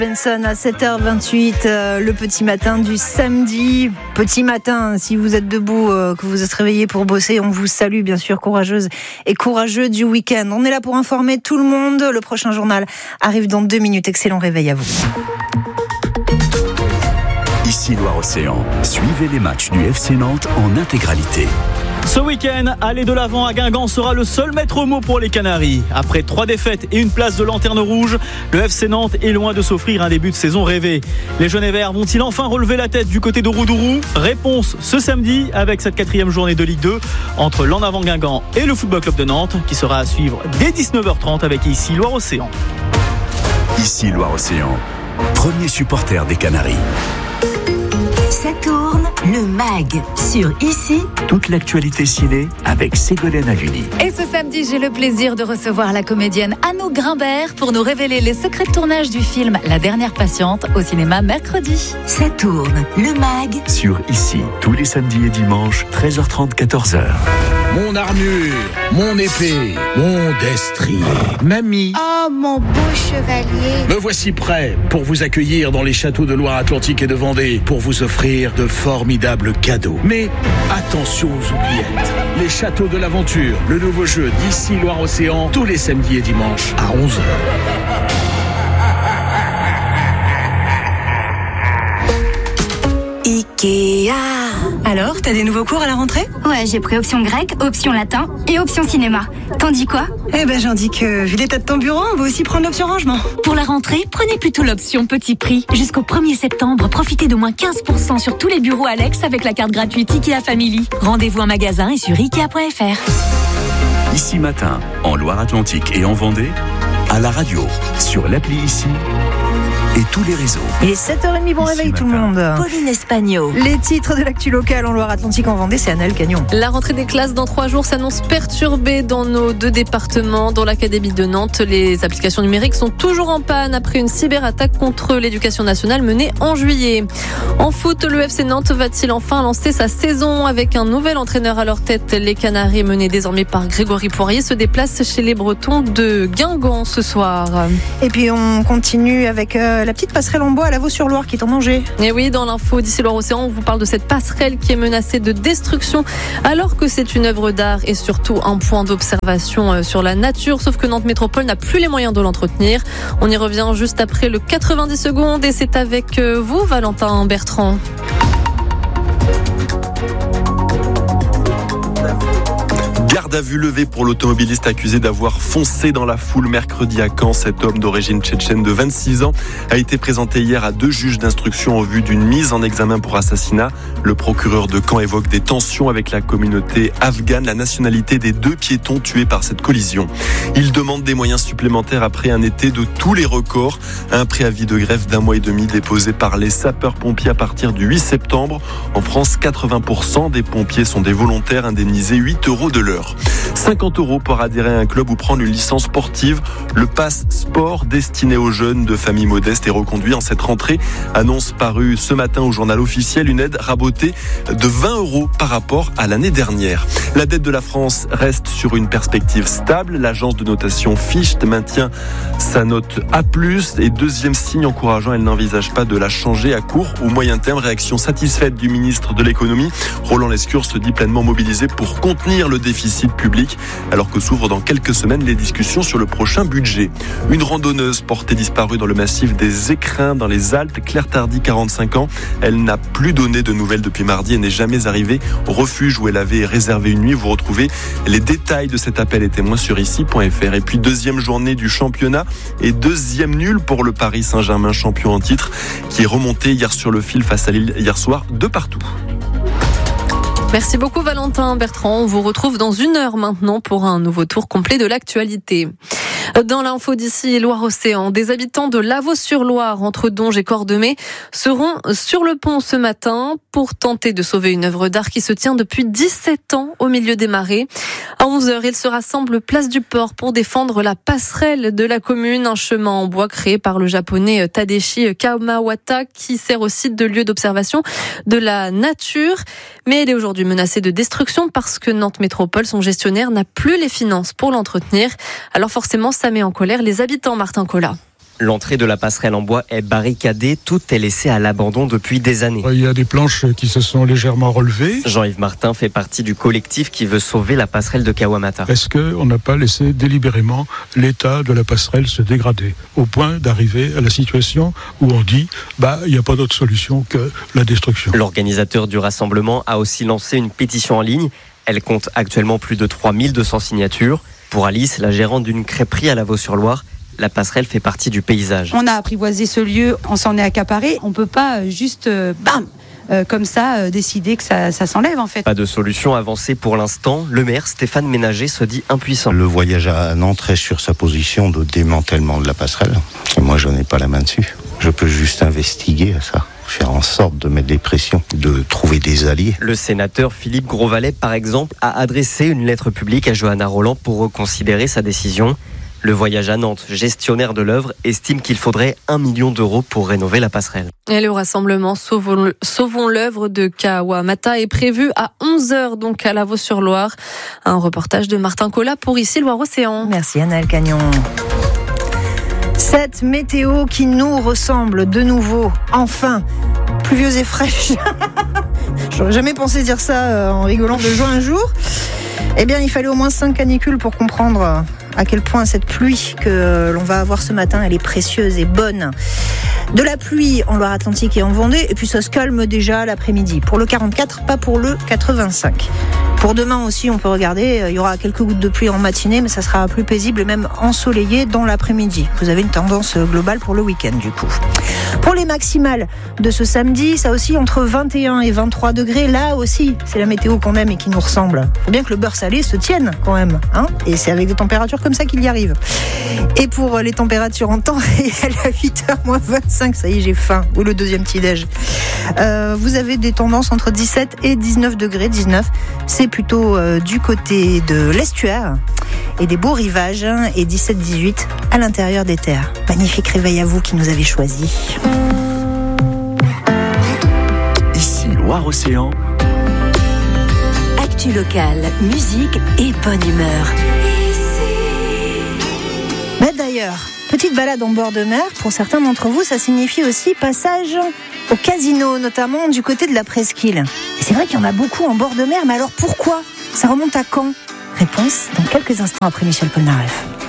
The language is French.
Benson à 7h28, le petit matin du samedi. Petit matin, si vous êtes debout, que vous êtes réveillés pour bosser, on vous salue bien sûr, courageuse et courageux du week-end. On est là pour informer tout le monde. Le prochain journal arrive dans 2 minutes. Excellent réveil à vous. Ici Loire-Océan, suivez les matchs du FC Nantes en intégralité. Ce week-end, aller de l'avant à Guingamp sera le seul maître mot pour les Canaries. Après 3 défaites et une place de lanterne rouge, le FC Nantes est loin de s'offrir un début de saison rêvé. Les jaunes et verts vont-ils enfin relever la tête du côté de Roudourou ? Réponse ce samedi avec cette 4e journée de Ligue 2 entre l'En Avant Guingamp et le Football Club de Nantes qui sera à suivre dès 19h30 avec Ici Loire-Océan. Ici Loire-Océan, premier supporter des Canaries. Ça tourne, le MAG sur Ici. Toute l'actualité ciné avec Ségolène Aluni. Et ce samedi, j'ai le plaisir de recevoir la comédienne Anouk Grimbert pour nous révéler les secrets de tournage du film La Dernière Patiente au cinéma mercredi. Ça tourne, le MAG Sur Ici, tous les samedis et dimanches, 13h30, 14h. Mon armure, mon épée, mon destrier. Mamie, Oh, mon beau chevalier. me voici prêt pour vous accueillir dans les châteaux de Loire-Atlantique et de Vendée pour vous offrir de formidables cadeaux. Mais attention aux oubliettes. Les châteaux de l'aventure, le nouveau jeu d'Ici Loire-Océan, tous les samedis et dimanches à 11h. Ikea. Alors, t'as des nouveaux cours à la rentrée ? Ouais, j'ai pris option grec, option latin et option cinéma. T'en dis quoi ? Eh ben, j'en dis que, vu l'état de ton bureau, on va aussi prendre l'option rangement. Pour la rentrée, prenez plutôt l'option petit prix. Jusqu'au 1er septembre, profitez de moins 15% sur tous les bureaux Alex avec la carte gratuite Ikea Family. Rendez-vous en magasin et sur Ikea.fr. Ici matin, en Loire-Atlantique et en Vendée, à la radio, sur l'appli Ici et tous les réseaux. Il est 7h30, bon Ici réveil tout le matin. monde. Pauline Espagnol. Les titres de l'actu locale en Loire-Atlantique, en Vendée, c'est Anaël Cagnon. La rentrée des classes dans 3 jours s'annonce perturbée dans nos 2 départements. Dans l'Académie de Nantes, les applications numériques sont toujours en panne après une cyberattaque contre l'éducation nationale menée en juillet. En foot, le FC Nantes va-t-il enfin lancer sa saison avec un nouvel entraîneur à leur tête ? Les Canaries, menés désormais par Grégory Poirier, se déplacent chez les Bretons de Guingamp ce soir. Et puis on continue avec la petite passerelle en bois à Lavaux-sur-Loire qui est en danger. Et oui, dans l'info d'Ici Loire-Océan, on vous parle de cette passerelle qui est menacée de destruction alors que c'est une œuvre d'art et surtout un point d'observation sur la nature. Sauf que Nantes Métropole n'a plus les moyens de l'entretenir. On y revient juste après le 90 secondes et c'est avec vous, Valentin Bertrand. Garde à vue levée pour l'automobiliste accusé d'avoir foncé dans la foule mercredi à Caen. Cet homme d'origine tchétchène de 26 ans a été présenté hier à 2 juges d'instruction en vue d'une mise en examen pour assassinat. Le procureur de Caen évoque des tensions avec la communauté afghane, la nationalité des 2 piétons tués par cette collision. Il demande des moyens supplémentaires après un été de tous les records. Un préavis de grève d'1 mois et demi déposé par les sapeurs-pompiers à partir du 8 septembre. En France, 80% des pompiers sont des volontaires indemnisés 8 € de l'heure. 50 € pour adhérer à un club ou prendre une licence sportive. Le pass sport destiné aux jeunes de familles modestes est reconduit en cette rentrée. Annonce parue ce matin au journal officiel, une aide rabotée de 20 € par rapport à l'année dernière. La dette de la France reste sur une perspective stable. L'agence de notation Fichte maintient sa note A+, et deuxième signe encourageant, elle n'envisage pas de la changer à court ou moyen terme. Réaction satisfaite du ministre de l'économie. Roland Lescure se dit pleinement mobilisé pour contenir le déficit public, alors que s'ouvrent dans quelques semaines les discussions sur le prochain budget. Une randonneuse portée disparue dans le massif des Écrins dans les Alpes, Claire Tardy, 45 ans. Elle n'a plus donné de nouvelles depuis mardi et n'est jamais arrivée au refuge où elle avait réservé une nuit. Vous retrouvez les détails de cet appel et témoins sur ici.fr. Et puis 2e journée du championnat et 2e nul pour le Paris Saint-Germain, champion en titre, qui est remonté hier sur le fil face à Lille hier soir de partout. Merci beaucoup Valentin Bertrand. On vous retrouve dans 1 heure maintenant pour un nouveau tour complet de l'actualité. Dans l'info d'ici Loire-Océan, des habitants de Lavaux-sur-Loire, entre Donge et Cordemais, seront sur le pont ce matin pour tenter de sauver une œuvre d'art qui se tient depuis 17 ans au milieu des marais. À 11h, ils se rassemblent place du Port pour défendre la passerelle de la commune, un chemin en bois créé par le japonais Tadashi Kamawata qui sert aussi de lieu d'observation de la nature. Mais elle est aujourd'hui menacée de destruction parce que Nantes Métropole, son gestionnaire, n'a plus les finances pour l'entretenir. Alors forcément, ça met en colère les habitants, Martin Collat. L'entrée de la passerelle en bois est barricadée, tout est laissé à l'abandon depuis des années. Il y a des planches qui se sont légèrement relevées. Jean-Yves Martin fait partie du collectif qui veut sauver la passerelle de Kawamata. Est-ce qu'on n'a pas laissé délibérément l'état de la passerelle se dégrader au point d'arriver à la situation où on dit il n'y a pas d'autre solution que la destruction. L'organisateur du rassemblement a aussi lancé une pétition en ligne. Elle compte actuellement plus de 3200 signatures. Pour Alice, la gérante d'une crêperie à Lavaux-sur-Loire, la passerelle fait partie du paysage. On a apprivoisé ce lieu, on s'en est accaparé. On ne peut pas juste comme ça décider que ça s'enlève en fait. Pas de solution avancée pour l'instant. Le maire Stéphane Ménager se dit impuissant. Le voyage à Nantes reste sur sa position de démantèlement de la passerelle. Et moi je n'ai pas la main dessus. Je peux juste investiguer ça. Faire en sorte de mettre des pressions, de trouver des alliés. Le sénateur Philippe Grosvalet, par exemple, a adressé une lettre publique à Johanna Roland pour reconsidérer sa décision. Le voyage à Nantes, gestionnaire de l'œuvre, estime qu'il faudrait 1 million d'euros pour rénover la passerelle. Et le rassemblement Sauvons l'œuvre de Kawamata est prévu à 11h, donc à Lavaux-sur-Loire. Un reportage de Martin Collat pour ici Loire-Océan. Merci Anaëlle Cagnon. Cette météo qui nous ressemble de nouveau, enfin, pluvieuse et fraîche. J'aurais jamais pensé dire ça en rigolant de juin un jour. Eh bien, il fallait au moins 5 canicules pour comprendre à quel point cette pluie que l'on va avoir ce matin, elle est précieuse et bonne. De la pluie en Loire-Atlantique et en Vendée, et puis ça se calme déjà l'après-midi. Pour le 44, pas pour le 85. Pour demain aussi, on peut regarder, il y aura quelques gouttes de pluie en matinée, mais ça sera plus paisible et même ensoleillé dans l'après-midi. Vous avez une tendance globale pour le week-end du coup. Pour les maximales de ce samedi, ça aussi entre 21 et 23 degrés. Là aussi, c'est la météo qu'on aime et qui nous ressemble. Il faut bien que le beurre salé se tienne quand même. Et c'est avec des températures comme ça qu'il y arrive. Et pour les températures en temps réel à 8h moins 25, ça y est, j'ai faim. Ou le deuxième petit-déj. Vous avez des tendances entre 17 et 19 degrés. 19, c'est plutôt du côté de l'estuaire et des beaux rivages. Et 17-18 à l'intérieur des terres. Magnifique réveil à vous qui nous avez choisis. Ici Loire-Océan. Actu locale, musique et bonne humeur. Mais d'ailleurs, petite balade en bord de mer, pour certains d'entre vous, ça signifie aussi passage au casino, notamment du côté de la Presqu'île. Et c'est vrai qu'il y en a beaucoup en bord de mer, mais alors pourquoi ? Ça remonte à quand ? Réponse dans quelques instants après Michel Polnareff.